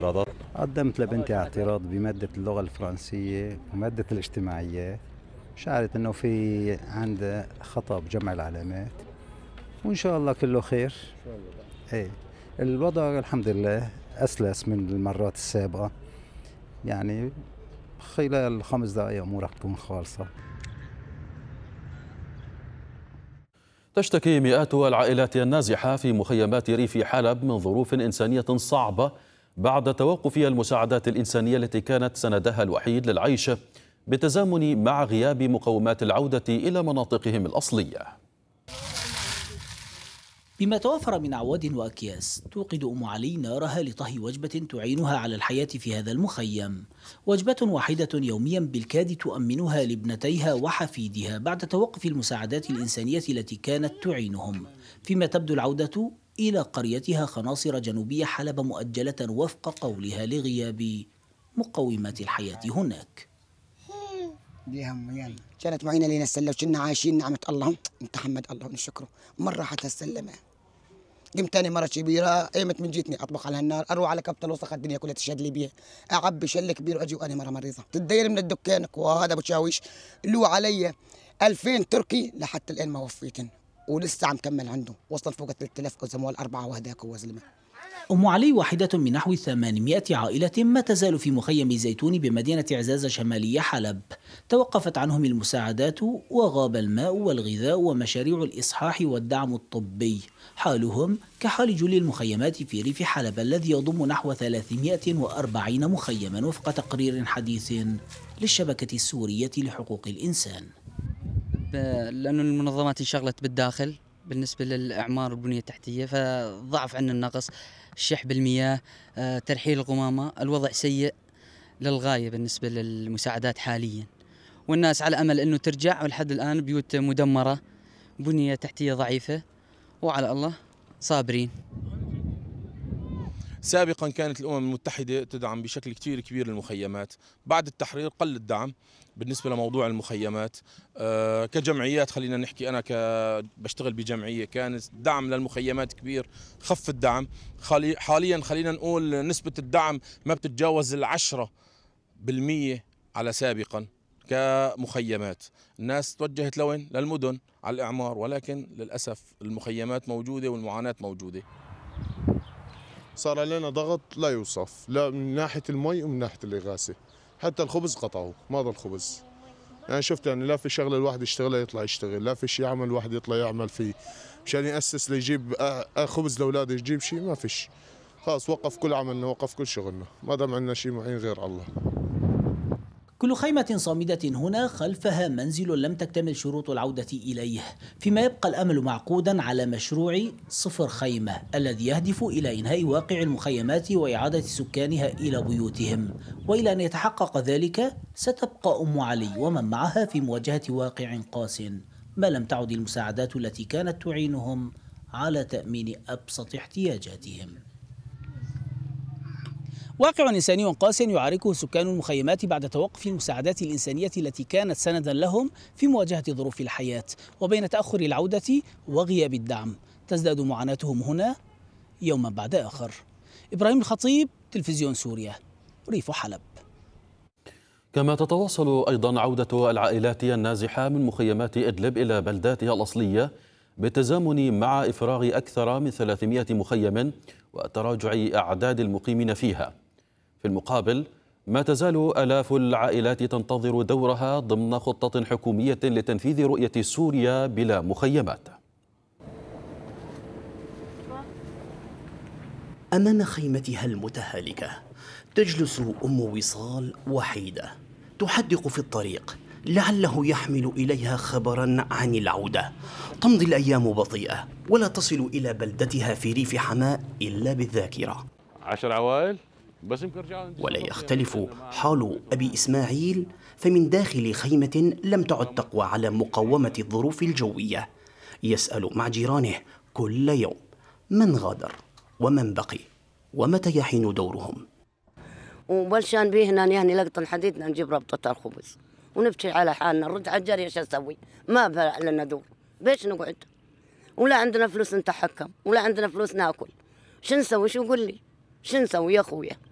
قدمت لبنتي اعتراض بمادة اللغة الفرنسية ومادة الاجتماعيات. شعرت انه في عند خطأ بجمع العلامات، وان شاء الله كله خير. ايه، الوضع الحمد لله اسلس من المرات السابقة، يعني خلال 5 دقائق امورك تكون خالصة. تشتكي مئات العائلات النازحة في مخيمات ريف حلب من ظروف إنسانية صعبة بعد توقف المساعدات الإنسانية التي كانت سندها الوحيد للعيش، بالتزامن مع غياب مقومات العودة إلى مناطقهم الأصلية. بما توفر من أعواد وأكياس، توقد أم علي نارها لطهي وجبة تعينها على الحياة في هذا المخيم، وجبة واحدة يوميا بالكاد تؤمنها لابنتيها وحفيدها بعد توقف المساعدات الإنسانية التي كانت تعينهم، فيما تبدو العودة إلى قريتها خناصر جنوبية حلب مؤجلة وفق قولها لغياب مقومات الحياة هناك. كانت معينة لنا السلة وكنا عايشين نعمة الله، انت حمد الله ونشكره. مرة حتى السلمة قمت تاني مرة كبيرة، قيمت من جيتني أطبخ على النار، أروح على كبت الوسخة الدنيا كلها تشهد لي بيها، أعبي شل كبير وأجي وأنا مرة مريضة، تتدين من الدكان وهذا بتشاويش اللي هو علي 2000 تركي لحتى الآن ما وفيتن، ولسه عم كمل عنده، وصل فوق 3000 أزموال 4 وهداك هو زلمة. أم علي واحدة من نحو 800 عائلة ما تزال في مخيم زيتون بمدينة عزازة شمالية حلب. توقفت عنهم المساعدات وغاب الماء والغذاء ومشاريع الإصحاح والدعم الطبي. حالهم كحال جل المخيمات في ريف حلب الذي يضم نحو 340 مخيما وفق تقرير حديث للشبكة السورية لحقوق الإنسان. لأن المنظمات انشغلت بالداخل بالنسبة للإعمار البنية التحتية، فضعف عنا النقص، الشح بالمياه، ترحيل القمامة. الوضع سيء للغاية بالنسبة للمساعدات حاليا، والناس على أمل أنه ترجع، ولحد الآن بيوت مدمرة، بنية تحتية ضعيفة، وعلى الله صابرين. سابقا كانت الأمم المتحدة تدعم بشكل كتير كبير المخيمات، بعد التحرير قل الدعم بالنسبة لموضوع المخيمات. كجمعيات خلينا نحكي، أنا بشتغل بجمعية كان الدعم للمخيمات كبير، خف الدعم. حاليا خلينا نقول نسبة الدعم ما بتتجاوز 10% على سابقا. كمخيمات الناس توجهت لوين؟ للمدن على الإعمار، ولكن للأسف المخيمات موجودة والمعاناة موجودة. صار علينا ضغط لا يوصف، لا من ناحية المي ومن ناحية الإغاثة، حتى الخبز قطعوا، ما ضل خبز. يعني شفت يعني لا في شغله الواحد يشتغلها يطلع يشتغل، لا في شيء يعمل الواحد يطلع يعمل فيه مشان يأسس ليجيب خبز لاولاده، يجيب شيء ما فيش. خلاص وقف كل عملنا، وقف كل شغلنا، ما دام عندنا شيء معين غير الله. كل خيمة صامدة هنا خلفها منزل لم تكتمل شروط العودة إليه، فيما يبقى الأمل معقودا على مشروع 0 خيمة الذي يهدف إلى إنهاء واقع المخيمات وإعادة سكانها إلى بيوتهم. وإلى أن يتحقق ذلك ستبقى أم علي ومن معها في مواجهة واقع قاس، ما لم تعد المساعدات التي كانت تعينهم على تأمين أبسط احتياجاتهم. واقع إنساني قاس يعاركه سكان المخيمات بعد توقف المساعدات الإنسانية التي كانت سندا لهم في مواجهة ظروف الحياة، وبين تأخر العودة وغياب الدعم تزداد معاناتهم هنا يوما بعد آخر. إبراهيم الخطيب، تلفزيون سوريا، ريف حلب. كما تتواصل أيضا عودة العائلات النازحة من مخيمات إدلب إلى بلداتها الأصلية، بالتزامن مع إفراغ أكثر من 300 مخيم وتراجع أعداد المقيمين فيها. في المقابل ما تزال آلاف العائلات تنتظر دورها ضمن خطة حكومية لتنفيذ رؤية سوريا بلا مخيمات. أمام خيمتها المتهالكة تجلس أم وصال وحيدة تحدق في الطريق لعله يحمل إليها خبرا عن العودة. تمضي الأيام بطيئة ولا تصل إلى بلدتها في ريف حماة إلا بالذاكرة. 10 عوائل بس ولا يختلف حال أبي إسماعيل، فمن داخل خيمة لم تعد تقوى على مقاومة الظروف الجوية يسأل مع جيرانه كل يوم من غادر ومن بقي ومتى يحين دورهم. وبلشان بيهنا يعني لقط الحديد نجيب ربطة الخبز ونبكي على حالنا، نرد على الجري ايش اسوي؟ ما لنا دور، بيش نقعد؟ ولا عندنا فلوس نتحكم، ولا عندنا فلوس ناكل. شو نسوي؟ شو قول لي؟ شو نسوي يا اخويا؟